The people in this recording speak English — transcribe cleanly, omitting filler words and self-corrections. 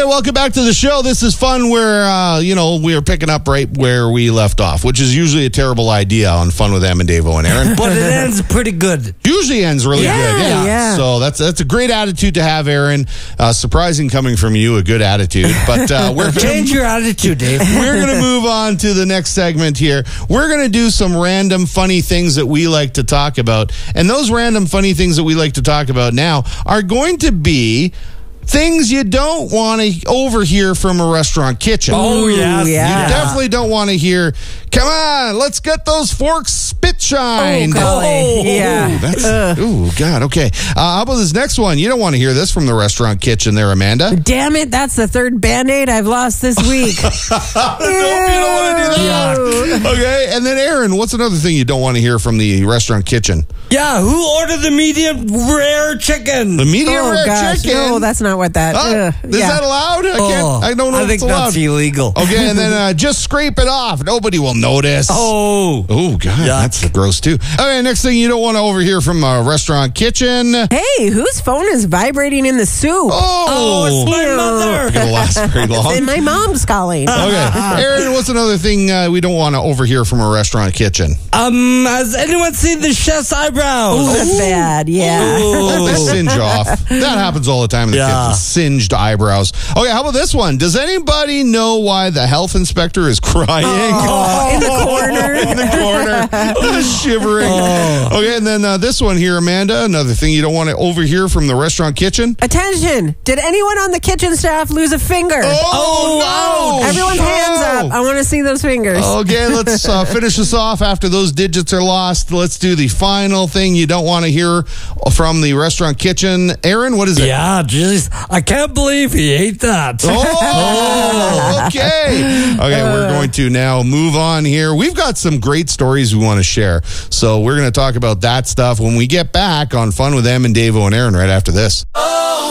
Okay, welcome back to the show. This is fun where, we are picking up right where we left off, which is usually a terrible idea on Fun with Em and Davo and Aaron. But it ends pretty good. Usually ends really good. Yeah. So that's a great attitude to have, Aaron. Surprising coming from you, a good attitude. But Change your attitude, Dave. We're going to move on to the next segment here. We're going to do some random funny things that we like to talk about. And those random funny things that we like to talk about now are going to be things you don't want to overhear from a restaurant kitchen. Oh, yes. Yeah. You definitely don't want to hear, come on, let's get those forks spit shined. Yeah. God, okay. How about this next one? You don't want to hear this from the restaurant kitchen there, Amanda. Damn it, that's the third Band-Aid I've lost this week. Nope, you don't want to do that. Okay, and then Aaron, what's another thing you don't want to hear from the restaurant kitchen? Yeah, who ordered the medium rare chicken? The medium rare gosh, chicken. no, that's not what that. Is that allowed? I don't know I if think it's allowed. that's illegal. Okay, and then just scrape it off. Nobody will notice. Oh, God, yuck. that's gross too. Okay, next thing you don't want to overhear from a restaurant kitchen. Hey, whose phone is vibrating in the soup? it's my Ew. mother. It's gonna last very long. And my mom's calling. Okay, Aaron, what's another thing we don't want to overhear from a restaurant kitchen? Has anyone seen the chef's eyebrows? Ooh, that's bad. Yeah. They singe off. That happens all the time in the kitchen. Singed eyebrows. Okay, how about this one? Does anybody know why the health inspector is crying? In the corner. In the corner. Shivering. Okay, and then this one here, Amanda, another thing you don't want to overhear from the restaurant kitchen. Attention! Did anyone on the kitchen staff lose a finger? Oh, no! Everyone's hands up. I want to see those fingers. Okay, let's finish this off after those digits are lost. Let's do the final thing you don't want to hear from the restaurant kitchen. Aaron, what is it? Yeah, jeez. I can't believe he ate that. Okay. Okay, we're going to now move on here. We've got some great stories we want to share. So we're going to talk about that stuff when we get back on Fun with Em and Davo and Aaron right after this.